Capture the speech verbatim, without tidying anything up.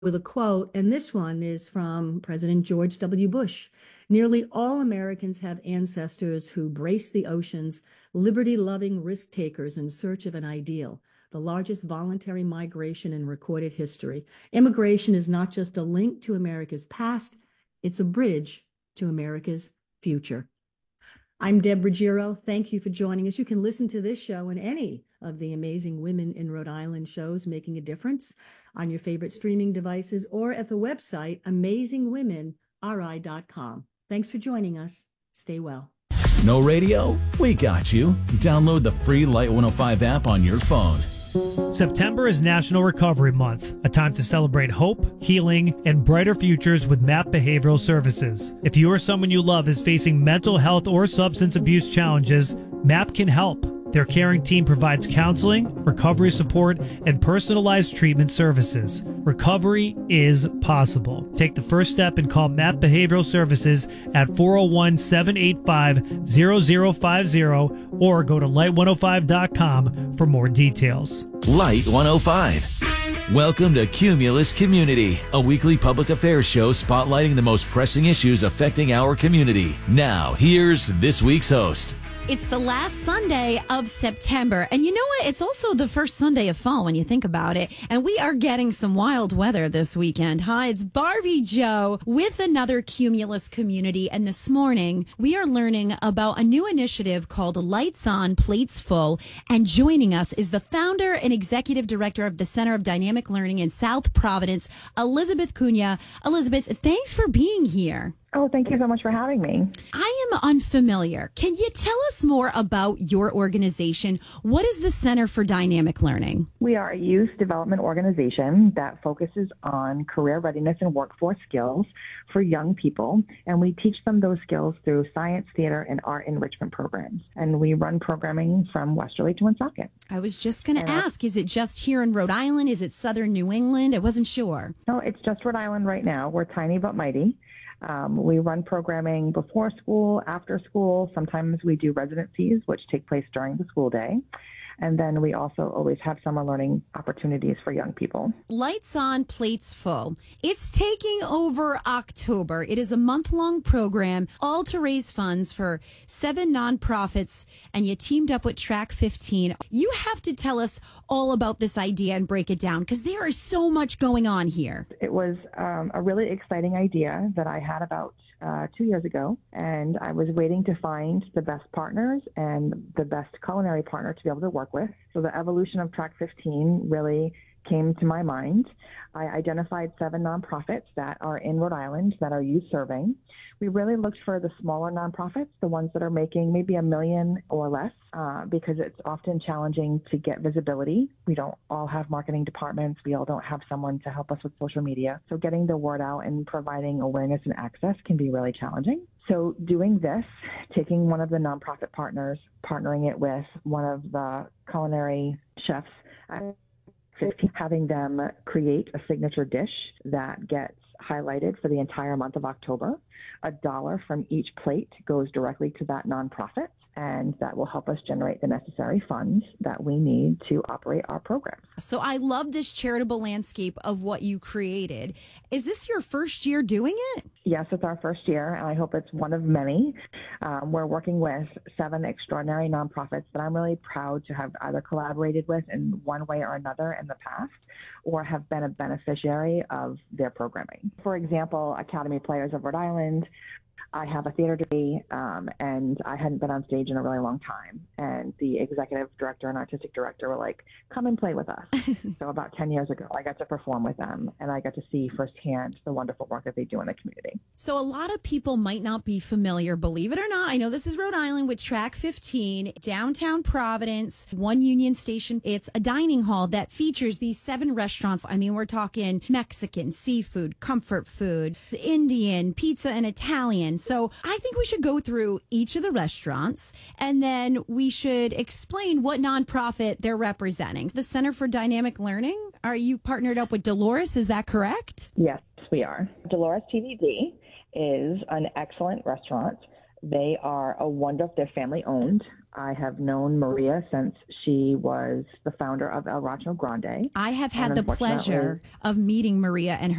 with a quote, and this one is from President George W. Bush. Nearly all Americans have ancestors who braced the oceans, liberty-loving risk takers in search of an ideal, the largest voluntary migration in recorded history. Immigration is not just a link to America's past, it's a bridge to America's future. I'm Deb Ruggiero. Thank you for joining us. You can listen to this show and any of the amazing Women in Rhode Island shows making a difference on your favorite streaming devices or at the website amazing women r i dot com. Thanks for joining us. Stay well. No radio? We got you. Download the free Light one oh five app on your phone. September is National Recovery Month, a time to celebrate hope, healing, and brighter futures with MAP Behavioral Services. If you or someone you love is facing mental health or substance abuse challenges, MAP can help. Their caring team provides counseling, recovery support, and personalized treatment services. Recovery is possible. Take the first step and call MAP Behavioral Services at four oh one, seven eight five, zero zero five zero or go to light one oh five dot com for more details. Light one oh five. Welcome to Cumulus Community, a weekly public affairs show spotlighting the most pressing issues affecting our community. Now, here's this week's host. It's the last Sunday of September. And you know what? It's also the first Sunday of fall when you think about it. And we are getting some wild weather this weekend. Hi, it's Barbie Joe with another Cumulus Community. And this morning, we are learning about a new initiative called Lights On, Plates Full. And joining us is the founder and executive director of the Center of Dynamic Learning in South Providence, Elizabeth Cunha. Elizabeth, thanks for being here. Oh, thank you so much for having me. I am unfamiliar. Can you tell us more about your organization? What is the Center for Dynamic Learning? We are a youth development organization that focuses on career readiness and workforce skills for young people. And we teach them those skills through science, theater, and art enrichment programs. And we run programming from Westerly to Woonsocket. I was just going to ask, is it just here in Rhode Island? Is it Southern New England? I wasn't sure. No, it's just Rhode Island right now. We're tiny but mighty. Um, we run programming before school, after school. Sometimes we do residencies, which take place during the school day. And then we also always have summer learning opportunities for young people. Lights On, Plates Full. It's taking over October. It is a month-long program, all to raise funds for seven nonprofits, and you teamed up with Track fifteen. You have to tell us all about this idea and break it down, because there is so much going on here. It was um, a really exciting idea that I had about Uh, two years ago, and I was waiting to find the best partners and the best culinary partner to be able to work with. So the evolution of Track fifteen really came to my mind. I identified seven nonprofits that are in Rhode Island that are youth serving. We really looked for the smaller nonprofits, the ones that are making maybe a million or less, uh, because it's often challenging to get visibility. We don't all have marketing departments. We all don't have someone to help us with social media. So getting the word out and providing awareness and access can be really challenging. So doing this, taking one of the nonprofit partners, partnering it with one of the culinary chefs, having them create a signature dish that gets highlighted for the entire month of October. A dollar from each plate goes directly to that nonprofit, and that will help us generate the necessary funds that we need to operate our programs. So I love this charitable landscape of what you created. Is this your first year doing it? Yes, it's our first year, and I hope it's one of many. Um, we're working with seven extraordinary nonprofits that I'm really proud to have either collaborated with in one way or another in the past, or have been a beneficiary of their programming. For example, Academy Players of Rhode Island. I have a theater degree, um, and I hadn't been on stage in a really long time. And the executive director and artistic director were like, come and play with us. So about ten years ago, I got to perform with them, and I got to see firsthand the wonderful work that they do in the community. So a lot of people might not be familiar, believe it or not. I know this is Rhode Island with Track fifteen, downtown Providence, One Union Station. It's a dining hall that features these seven restaurants. I mean, we're talking Mexican, seafood, comfort food, Indian, pizza, and Italian. So I think we should go through each of the restaurants, and then we should explain what nonprofit they're representing. The Center for Dynamic Learning, are you partnered up with Dolores? Is that correct? Yes, we are. Dolores T V D is an excellent restaurant. They are a wonderful, they're family owned. I have known Maria since she was the founder of El Racho Grande. I have had And the pleasure of meeting Maria and her